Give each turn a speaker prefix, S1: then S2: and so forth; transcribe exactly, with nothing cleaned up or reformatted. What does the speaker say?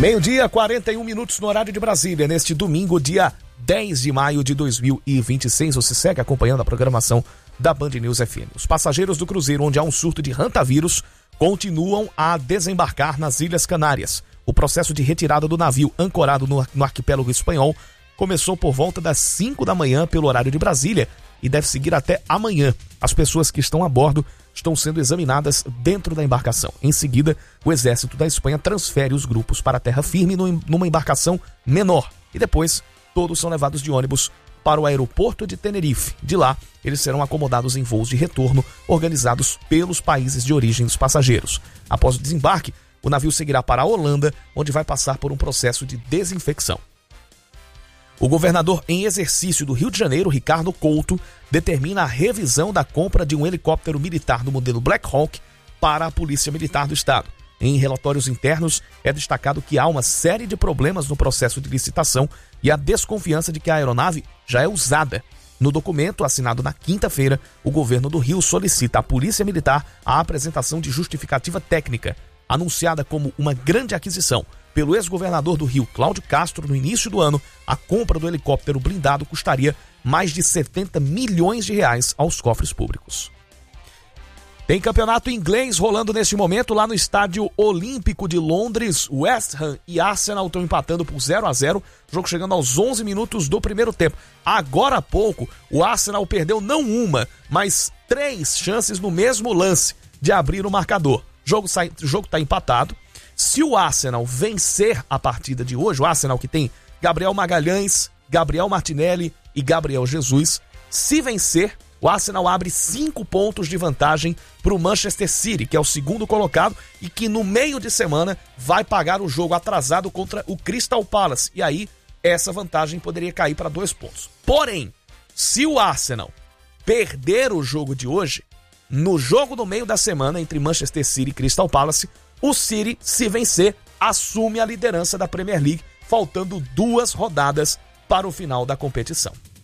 S1: Meio-dia, quarenta e um minutos no horário de Brasília, neste domingo, dia dez de maio de dois mil e vinte e seis. Você segue acompanhando a programação da Band News F M. Os passageiros do cruzeiro onde há um surto de hantavírus continuam a desembarcar nas Ilhas Canárias. O processo de retirada do navio ancorado no, no arquipélago espanhol começou por volta das cinco da manhã pelo horário de Brasília e deve seguir até amanhã. As pessoas que estão a bordo estão sendo examinadas dentro da embarcação. Em seguida, o exército da Espanha transfere os grupos para a terra firme numa embarcação menor. E depois, todos são levados de ônibus para o aeroporto de Tenerife. De lá, eles serão acomodados em voos de retorno organizados pelos países de origem dos passageiros. Após o desembarque, o navio seguirá para a Holanda, onde vai passar por um processo de desinfecção. O governador em exercício do Rio de Janeiro, Ricardo Couto, determina a revisão da compra de um helicóptero militar do modelo Black Hawk para a Polícia Militar do Estado. Em relatórios internos, é destacado que há uma série de problemas no processo de licitação e a desconfiança de que a aeronave já é usada. No documento, assinado na quinta-feira, o governo do Rio solicita à Polícia Militar a apresentação de justificativa técnica, anunciada como uma grande aquisição pelo ex-governador do Rio, Cláudio Castro, no início do ano. A compra do helicóptero blindado custaria mais de setenta milhões de reais aos cofres públicos. Tem campeonato inglês rolando neste momento lá no Estádio Olímpico de Londres. West Ham e Arsenal estão empatando por zero a zero, jogo chegando aos onze minutos do primeiro tempo. Agora há pouco, o Arsenal perdeu não uma, mas três chances no mesmo lance de abrir o marcador. O jogo sai, o jogo está empatado. Se o Arsenal vencer a partida de hoje, o Arsenal que tem Gabriel Magalhães, Gabriel Martinelli e Gabriel Jesus, se vencer, o Arsenal abre cinco pontos de vantagem para o Manchester City, que é o segundo colocado e que no meio de semana vai pagar o jogo atrasado contra o Crystal Palace. E aí, essa vantagem poderia cair para dois pontos. Porém, se o Arsenal perder o jogo de hoje, no jogo no meio da semana entre Manchester City e Crystal Palace, o City, se vencer, assume a liderança da Premier League, faltando duas rodadas para o final da competição.